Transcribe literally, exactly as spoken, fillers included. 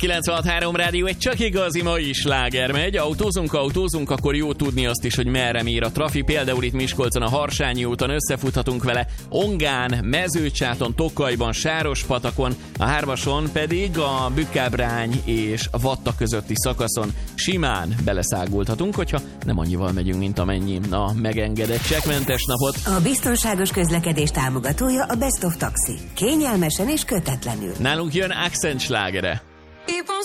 kilencvenhat három rádió, egy csak igazi ma is sláger megy. Autózunk, autózunk, akkor jó tudni azt is, hogy merre mér a trafi. Például itt Miskolcon a Harsányi úton összefuthatunk vele, Ongán, Mezőcsáton, Tokajban, Sárospatakon, a hármason pedig a Bükkábrány és Vatta közötti szakaszon simán beleszágulhatunk, hogyha nem annyival megyünk, mint amennyi a megengedett. Csekkmentes napot! A biztonságos közlekedés támogatója a Best of Taxi. Kényelmesen és kötetlenül. Nálunk jön Accent slágere.